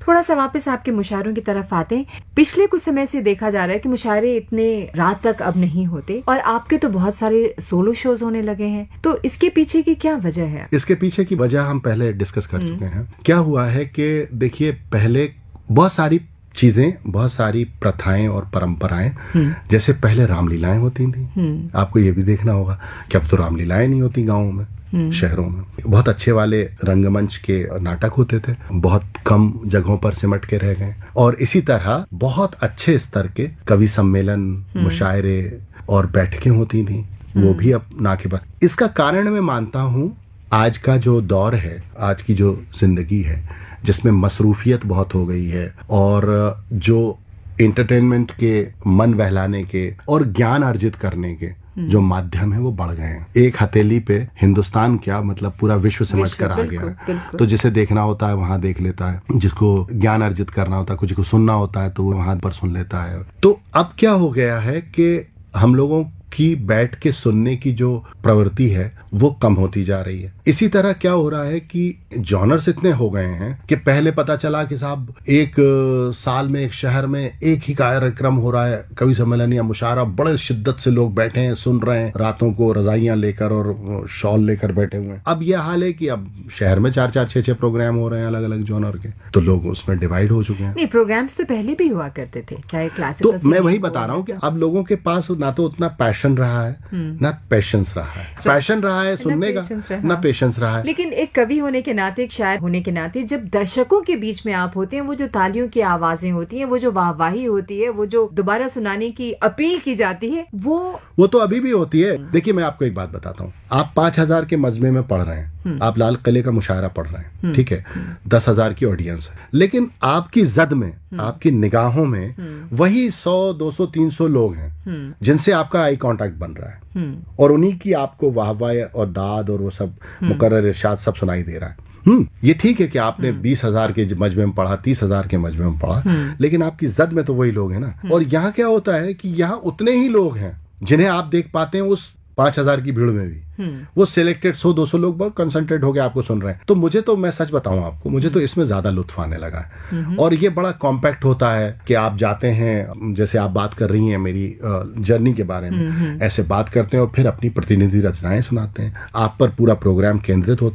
थोड़ा सा वापस आपके मुशायरों की तरफ आते हैं। पिछले कुछ समय से देखा जा रहा है कि मुशायरे इतने रात तक अब नहीं होते और आपके तो बहुत सारे सोलो शोज होने लगे हैं, तो इसके पीछे की क्या वजह है? इसके पीछे की वजह हम पहले डिस्कस कर चुके हैं। क्या हुआ है कि देखिए, पहले बहुत सारी चीजें, बहुत सारी प्रथाएं और परंपराएं, जैसे पहले रामलीलाएं होती थी। आपको ये भी देखना होगा कि अब तो रामलीलाएं नहीं होती गाँवों में, शहरों में। बहुत अच्छे वाले रंगमंच के नाटक होते थे, बहुत कम जगहों पर सिमट के रह गए। और इसी तरह बहुत अच्छे स्तर के कवि सम्मेलन, मुशायरे और बैठकें होती थी, वो भी अब ना के बराबर। इसका कारण मैं मानता हूं आज का जो दौर है, आज की जो जिंदगी है, जिसमें मसरूफियत बहुत हो गई है और जो एंटरटेनमेंट के, मन बहलाने के और ज्ञान अर्जित करने के जो माध्यम है वो बढ़ गए हैं। एक हथेली पे हिंदुस्तान क्या, मतलब पूरा विश्व सिमट कर आ गया है। तो जिसे देखना होता है वहां देख लेता है, जिसको ज्ञान अर्जित करना होता है, कुछ को सुनना होता है तो वो वहां पर सुन लेता है। तो अब क्या हो गया है कि हम लोगों की बैठ के सुनने की जो प्रवृत्ति है वो कम होती जा रही है। इसी तरह क्या हो रहा है कि जॉनर्स इतने हो गए हैं कि पहले पता चला कि साहब एक साल में एक शहर में एक ही कार्यक्रम हो रहा है, कवि सम्मेलन या मुशायरा, बड़े शिद्दत से लोग बैठे हैं, सुन रहे हैं, रातों को रजाइयां लेकर और शॉल लेकर बैठे हुए हैं। अब यह हाल है कि अब शहर में 4-4, 6-6 प्रोग्राम हो रहे हैं अलग अलग जॉनर के, तो लोग उसमें डिवाइड हो चुके हैं। नहीं, प्रोग्राम्स तो पहले भी हुआ करते थे, चाहे क्लासिकल। तो मैं वही बता रहा हूँ कि अब लोगों के पास ना तो उतना पैशन रहा है, ना पेशेंस रहा है। पैशन रहा है सुनने का, ना पेशेंस रहा है। लेकिन एक कवि होने के नाते, एक शायर होने के नाते, जब दर्शकों के बीच में आप होते हैं, वो जो तालियों की आवाजें होती हैं, वो जो वाहवाही होती है, वो जो दोबारा सुनाने की अपील की जाती है, वो तो अभी भी होती है। देखिए, मैं आपको एक बात बताता हूँ। आप 5,000 के मजमे में पढ़ रहे हैं, आप लाल किले का मुशायरा पढ़ रहे हैं, ठीक है, 10,000 की ऑडियंस है, लेकिन आपकी जद में, आपकी निगाहों में वही 100, 200, 300 लोग हैं जिनसे आपका आई कांटेक्ट बन रहा है और उन्हीं की आपको वाहवाही और दाद और वो सब मुकर्रर इरशाद सब सुनाई दे रहा है। ये ठीक है कि आपने 20,000 के मजमे में पढ़ा, 30,000 के मजमे में पढ़ा, लेकिन आपकी जद में तो वही लोग हैं ना। और यहाँ क्या होता है कि यहाँ उतने ही लोग हैं जिन्हें आप देख पाते हैं उस 5,000 की भीड़ में भी। वो सिलेक्टेड 100-200 लोग बहुत कंसंट्रेट होकर आपको सुन रहे हैं। तो मुझे तो, मैं सच बताऊं आपको, मुझे तो इसमें ज्यादा लुत्फ आने लगा है। और ये बड़ा कॉम्पैक्ट होता है कि आप जाते हैं, जैसे आप बात कर रही हैं मेरी जर्नी के बारे में, ऐसे बात करते हैं और फिर अपनी प्रतिनिधि रचनाएं सुनाते हैं। आप पर पूरा प्रोग्राम केंद्रित होता है।